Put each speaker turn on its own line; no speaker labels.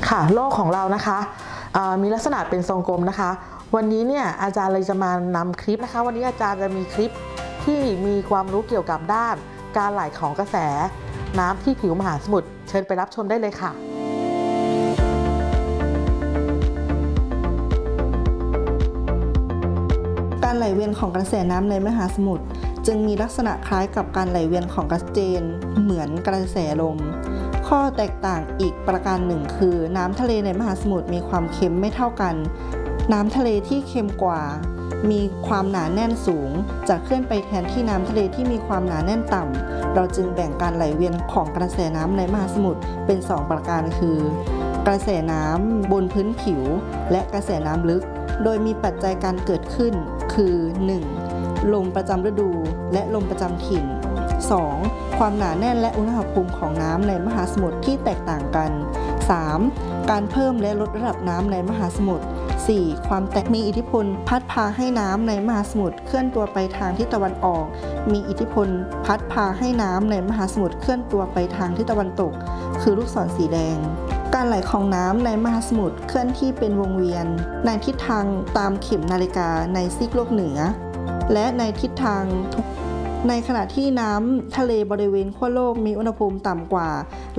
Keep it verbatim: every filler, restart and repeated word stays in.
ค่ะโลกของเรานะคะมีลักษณะเป็นทรงกลมนะคะวันนี้เนี่ยอาจารย์เลยจะมานำคลิปนะคะวันนี้อาจารย์จะมีคลิปที่มีความรู้เกี่ยวกับด้านการไหลของกระแสน้ำที่ผิวมหาสมุทรเชิญไปรับชมได้เลยค่ะ
การไหลเวียนของกระแสน้ำในมหาสมุทรจึงมีลักษณะคล้ายกับการไหลเวียนของก๊าซเจนเหมือนกระแสลมข้อแตกต่างอีกประการหนึ่งคือน้ำทะเลในมหาสมุทรมีความเค็มไม่เท่ากันน้ำทะเลที่เค็มกว่ามีความหนาแน่นสูงจะเคลื่อนไปแทนที่น้ำทะเลที่มีความหนาแน่นต่ำเราจึงแบ่งการไหลเวียนของกระแสน้ำในมหาสมุทรเป็นสองประการคือกระแสน้ำบนพื้นผิวและกระแสน้ำลึกโดยมีปัจจัยการเกิดขึ้นคือ หนึ่ง. ลมประจำฤดูและลมประจำถิ่น สอง. ความหนาแน่นและอุณหภูมิของน้ำในมหาสมุทรที่แตกต่างกัน สาม. การเพิ่มและลดระดับน้ำในมหาสมุทร สี่. ความแตกมีอิทธิพลพัดพาให้น้ำในมหาสมุทรเคลื่อนตัวไปทางทิศตะวันออกมีอิทธิพลพัดพาให้น้ำในมหาสมุทรเคลื่อนตัวไปทางทิศตะวันตกคือลูกศรสีแดงการไหลของน้ำในมหาสมุทรเคลื่อนที่เป็นวงเวียนในทิศทางตามเข็มนาฬิกาในซีกโลกเหนือและในทิศทางในขณะที่น้ำทะเลบริเวณขั้วโลกมีอุณหภูมิต่ำกว่า